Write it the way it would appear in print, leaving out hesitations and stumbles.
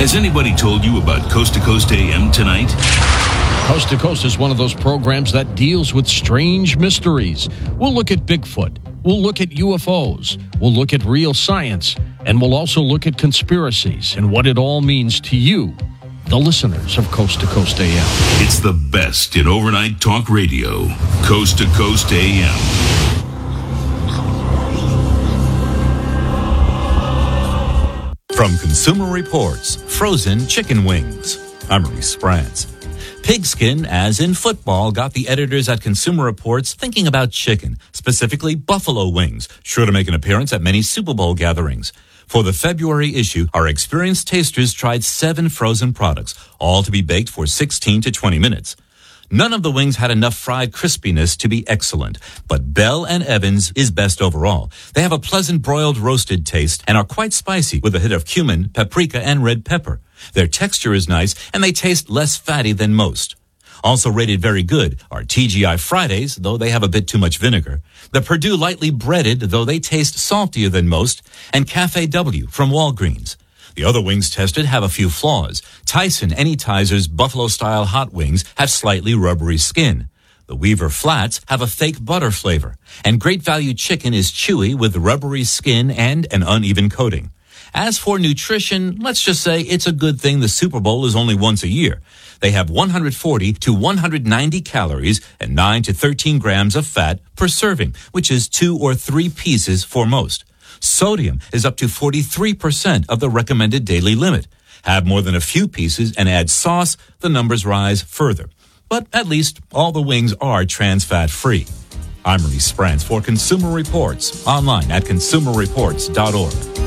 Has anybody told you about Coast to Coast AM tonight? Coast to Coast is one of those programs that deals with strange mysteries. We'll look at Bigfoot. We'll look at UFOs. We'll look at real science. And we'll also look at conspiracies and what it all means to you, the listeners of Coast to Coast AM. It's the best in overnight talk radio. Coast to Coast AM. From Consumer Reports, frozen chicken wings. I'm Maurice Sprance. Pigskin, as in football, got the editors at Consumer Reports thinking about chicken, specifically buffalo wings, sure to make an appearance at many Super Bowl gatherings. For the February issue, our experienced tasters tried 7 frozen products, all to be baked for 16 to 20 minutes. None of the wings had enough fried crispiness to be excellent, but Bell & Evans is best overall. They have a pleasant broiled roasted taste and are quite spicy with a hit of cumin, paprika, and red pepper. Their texture is nice, and they taste less fatty than most. Also rated very good are TGI Fridays, though they have a bit too much vinegar, the Perdue Lightly Breaded, though they taste saltier than most, and Cafe W from Walgreens. The other wings tested have a few flaws. Tyson Anytizer's Buffalo-style hot wings have slightly rubbery skin. The Weaver Flats have a fake butter flavor, and Great Value Chicken is chewy with rubbery skin and an uneven coating. As for nutrition, let's just say it's a good thing the Super Bowl is only once a year. They have 140 to 190 calories and 9 to 13 grams of fat per serving, which is 2 or 3 pieces for most. Sodium is up to 43% of the recommended daily limit. Have more than a few pieces and add sauce, the numbers rise further. But at least all the wings are trans fat free. I'm Maurice Sprance for Consumer Reports, online at consumerreports.org.